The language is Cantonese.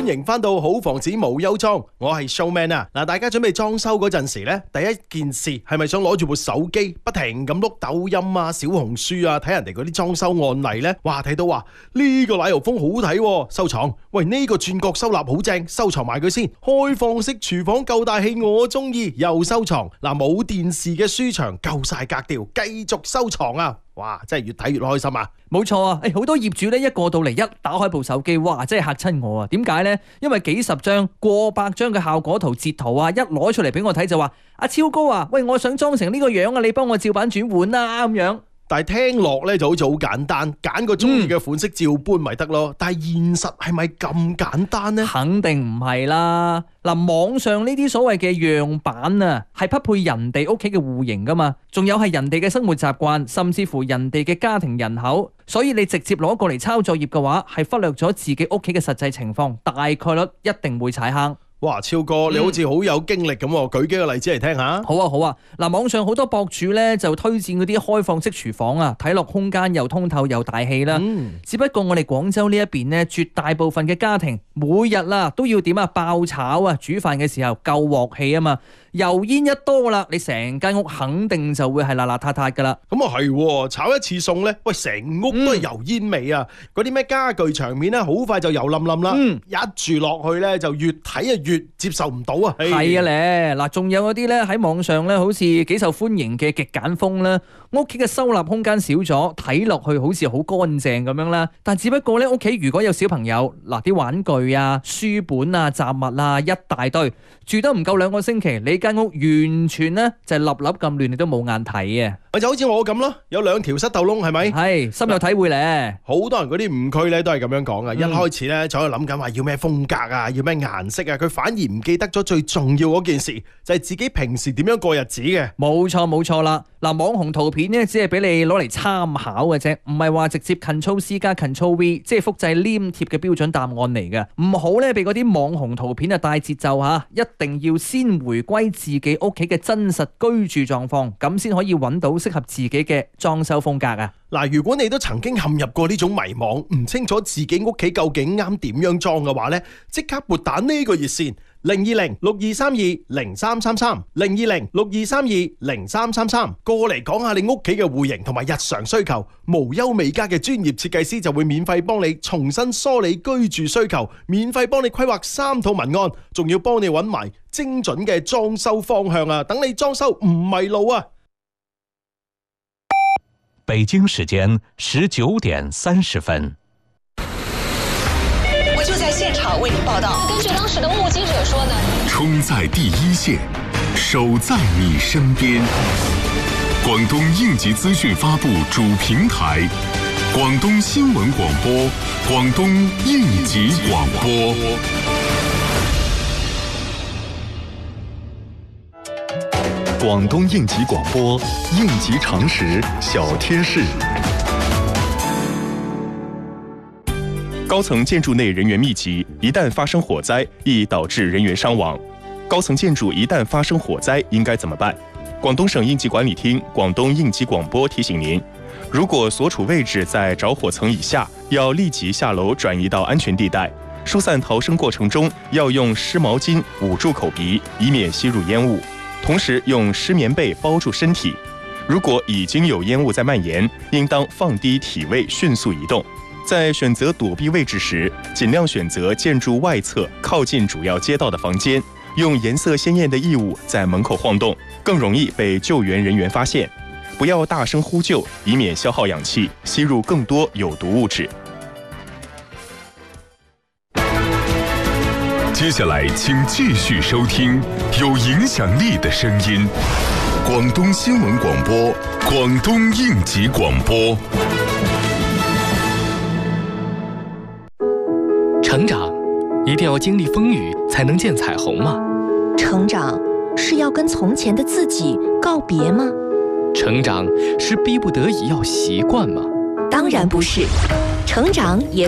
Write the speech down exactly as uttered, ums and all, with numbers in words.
迎翻到好房子無憂裝，我係 Showman 啊！嗱，大家準備裝修嗰陣時咧，第一件事係咪想攞住部手機，不停咁碌抖音啊、小紅書啊，睇人哋嗰啲裝修案例咧？哇，睇到話呢個奶油風好睇，收藏。喂，呢個轉角收納好正，收藏埋佢先。開放式廚房夠大氣，我中意，又收藏。嗱，冇電視嘅書牆夠晒格調，繼續收藏啊！哇，真係越睇越開心啊！ 冇錯啊！誒，好多業主咧一過到嚟，一打開部手機，哇，真係嚇親我啊！點解呢？因為幾十張、過百張嘅效果圖、截圖啊，一攞出嚟俾我睇就話：阿超哥啊，喂，我想裝成呢個樣啊，你幫我照版轉換啊咁樣。 但係聽落咧就好似好簡單，揀個中意嘅款式照搬咪得咯。但係現實係咪咁簡單呢？ 肯定唔係啦。嗱，網上呢啲所謂嘅樣板啊，係匹配人哋屋企嘅戶型噶嘛，仲有係人哋嘅生活習慣，甚至乎人哋嘅家庭人口。所以你直接攞過嚟抄作業嘅話，係忽略咗自己屋企嘅實際情況，大概率一定會踩坑。 哇，超哥，你好似好有經歷咁喎，舉幾個例子嚟聽下。 好啊，好啊。嗱，網上好多博主咧就推薦嗰啲開放式廚房啊，睇落空間又通透又大氣啦。嗯、只不過我哋廣州呢一邊呢，絕大部分嘅家庭每日啦都要點啊爆炒啊，煮飯嘅時候夠鑊氣啊嘛。油煙一多啦，你成間屋肯定就會係邋邋遢遢噶啦。 咁啊係，炒一次餸咧，喂，成屋都係油煙味啊！嗰啲咩家具牆面咧，好快就油冧冧啦。嗯、一住落去咧，就越睇啊越接受唔到啊。 係啊咧，嗱，仲有嗰啲咧喺網上咧，好似幾受歡迎嘅極簡風啦，屋企嘅收納空間少咗，睇落去好似好乾淨咁樣啦。但只不過咧，屋企如果有小朋友，嗱，啲玩具啊、書本啊、雜物啊一大堆，住得唔夠兩個星期，你間屋完全咧就係粒粒咁亂，你都冇眼睇嘅。 咪就好似我咁咯，有兩條塞竇窿，係咪？係， 深有體會咧。 好多人嗰啲誤區咧都係咁樣講嘅，嗯、一開始咧就喺度諗緊話要咩風格啊，要咩顏色啊，佢反而唔記得咗最重要嗰件事，就係、是、自己平時點樣過日子嘅。冇錯冇錯啦。嗱，網紅圖片咧只係俾你攞嚟參考嘅啫，唔係話直接 Ctrl C 加 Ctrl V， 即係複製黏貼嘅標準答案嚟嘅。唔好咧俾嗰啲網紅圖片啊帶節奏吓，一定要先回歸自己屋企嘅真實居住狀況，咁先可以揾到適合自己嘅裝修風格啊！嗱，如果你都曾經陷入過呢種迷惘，唔清楚自己屋企究竟啱點樣裝嘅話呢，即刻撥打呢個熱線零二零六二三二零三三三零二零六二三二零三三三，過嚟講下你屋企嘅戶型同埋日常需求，無憂美家嘅專業設計師就會免費幫你重新梳理居住需求，免費幫你規劃三套文案，仲要幫你揾埋精準嘅裝修方向啊！等你裝修唔迷路啊！ 北京時間十九點三十分。 我就在現場為您報道。根據當時的目擊者說呢， 衝在第一線，守在你身邊。廣東應急資訊發布主平台，廣東新聞廣播，廣東應急廣播。廣東應急廣播，應急常識小貼士。 高層建築內人員密集，一旦發生火災，易導致人員傷亡。高層建築一旦發生火災，應該怎麼辦？廣東省應急管理廳、廣東應急廣播提醒您：如果所處位置在着火層以下，要立即下樓轉移到安全地帶。疏散逃生過程中，要用濕毛巾捂住口鼻，以免吸入煙霧。同時用濕棉被包住身體。如果已經有煙霧在蔓延，應當放低體位，迅速移動。在選擇躲避位置時，盡量選擇建築外側靠近主要街道的房間，用顏色鮮豔的衣物在門口晃動，更容易被救援人員發現。不要大聲呼救，以免消耗氧氣，吸入更多有毒物質。 接下來請繼續收聽有影響力的聲音，廣東新聞廣播，廣東應急廣播。 成長一定要經歷風雨才能見彩虹嗎？ 成長是要跟從前的自己告別嗎？ 成長是逼不得已要習慣嗎？ 當然不是，成長也